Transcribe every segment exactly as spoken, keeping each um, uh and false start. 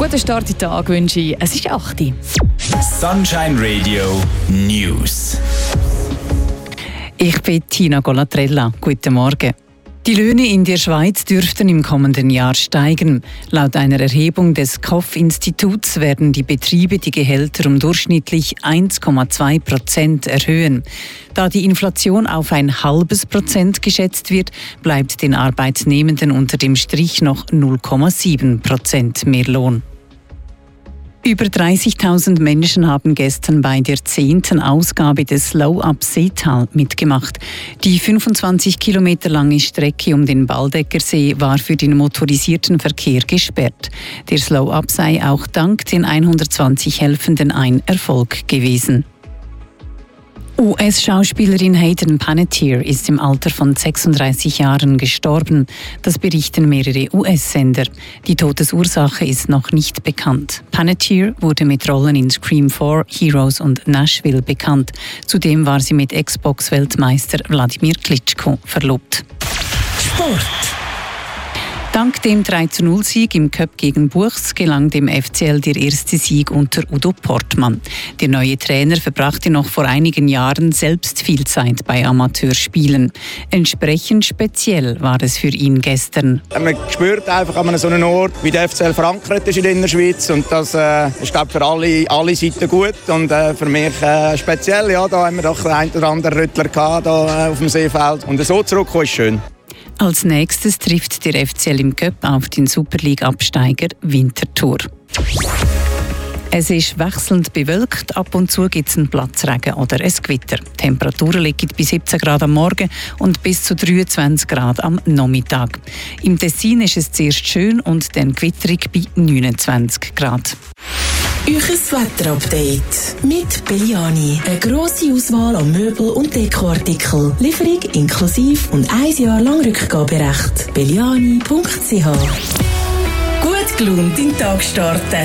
Guten Start in den Tag wünsche ich. Es ist acht Uhr. Sunshine Radio News. Ich bin Tina Golatrella. Guten Morgen. Die Löhne in der Schweiz dürften im kommenden Jahr steigen. Laut einer Erhebung des K O F-Instituts werden die Betriebe die Gehälter um durchschnittlich eins Komma zwei Prozent erhöhen. Da die Inflation auf ein halbes Prozent geschätzt wird, bleibt den Arbeitnehmenden unter dem Strich noch null Komma sieben Prozent mehr Lohn. Über dreißigtausend Menschen haben gestern bei der zehnten Ausgabe des Slow-Up Seetal mitgemacht. Die fünfundzwanzig Kilometer lange Strecke um den Baldeckersee war für den motorisierten Verkehr gesperrt. Der Slow-Up sei auch dank den hundertzwanzig Helfenden ein Erfolg gewesen. U S-Schauspielerin Hayden Panettiere ist im Alter von sechsunddreißig Jahren gestorben. Das berichten mehrere U S-Sender. Die Todesursache ist noch nicht bekannt. Panettiere wurde mit Rollen in Scream vier, Heroes und Nashville bekannt. Zudem war sie mit Xbox-Weltmeister Wladimir Klitschko verlobt. Sport. Dank dem drei zu null Sieg im Cup gegen Buchs gelang dem F C L der erste Sieg unter Udo Portmann. Der neue Trainer verbrachte noch vor einigen Jahren selbst viel Zeit bei Amateurspielen. Entsprechend speziell war es für ihn gestern. Man spürt einfach an so einem Ort, wie der F C L verankert ist in der Innerschweiz, und das äh, ist, glaube ich, für alle, alle Seiten gut und äh, für mich äh, speziell. Ja, da haben wir doch den einen oder anderen Rüttler gehabt, da, äh, auf dem Seefeld, und so zurückkommen ist schön. Als nächstes trifft der F C L im Cup auf den Super League-Absteiger Winterthur. Es ist wechselnd bewölkt, ab und zu gibt es einen Platzregen oder ein Gewitter. Die Temperaturen liegen bei siebzehn Grad am Morgen und bis zu dreiundzwanzig Grad am Nachmittag. Im Tessin ist es zuerst schön und dann gewitterig bei neunundzwanzig Grad. Euches Wetterupdate mit Belliani. Eine grosse Auswahl an Möbel- und Dekoartikeln. Lieferung inklusive und ein Jahr lang Rückgaberecht. belliani punkt c h. Gut gelaunt in den Tag starten.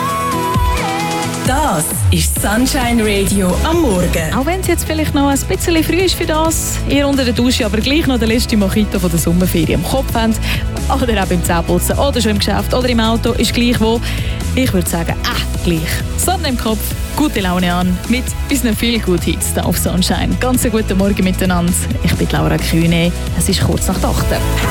Das ist Sunshine Radio am Morgen. Auch wenn es jetzt vielleicht noch ein bisschen früh ist für das, ihr unter der Dusche aber gleich noch den letzten Mojito von der Sommerferien im Kopf habt, oder auch beim Zähneputzen oder schon im Geschäft oder im Auto, ist gleich wo. Ich würde sagen, äh, gleich. Sonne im Kopf, gute Laune an, mit unseren viel Good Hits auf Sunshine. Ganz einen guten Morgen miteinander. Ich bin Laura Kühne. Es ist kurz nach acht.